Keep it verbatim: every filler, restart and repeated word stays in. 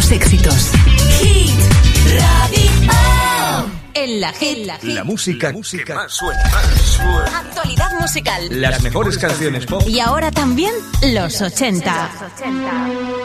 tus éxitos. Hit Radio. En la Hit. La, la música, música que más suena. Actualidad musical. Las mejores canciones pop. Y ahora también los ochenta.